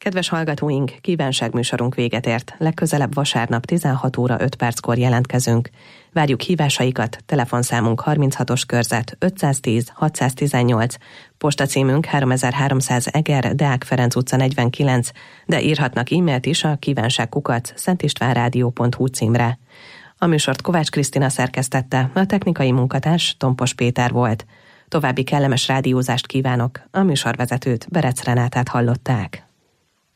Kedves hallgatóink, kívánságműsorunk véget ért. Legközelebb vasárnap 16 óra 5 perckor jelentkezünk. Várjuk hívásaikat, telefonszámunk 36-os körzet 510 618, postacímünk 3300 Eger, Deák Ferenc utca 49, de írhatnak e-mailt is a kívánságkukac@szentistvánradio.hu címre. A műsort Kovács Krisztina szerkesztette, a technikai munkatárs Tompos Péter volt. További kellemes rádiózást kívánok, a műsorvezetőt, Berec Renátát hallották.